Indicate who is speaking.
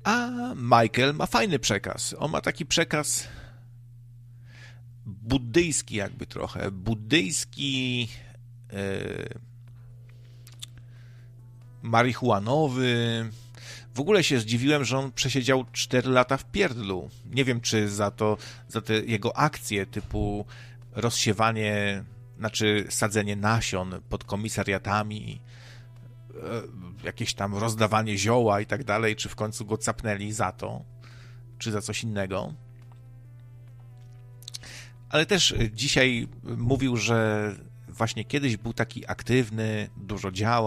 Speaker 1: A Michael ma fajny przekaz. On ma taki przekaz buddyjski jakby trochę. Buddyjski, marihuanowy. W ogóle się zdziwiłem, że on przesiedział 4 lata w pierdlu. Nie wiem, czy za te jego akcje typu rozsiewanie, znaczy sadzenie nasion pod komisariatami, jakieś tam rozdawanie zioła i tak dalej, czy w końcu go capnęli za to, czy za coś innego. Ale też dzisiaj mówił, że właśnie kiedyś był taki aktywny, dużo działał,